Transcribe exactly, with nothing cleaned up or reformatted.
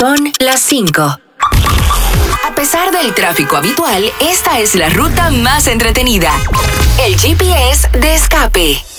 Son las cinco. A pesar del tráfico habitual, esta es la ruta más entretenida. El G P S de escape.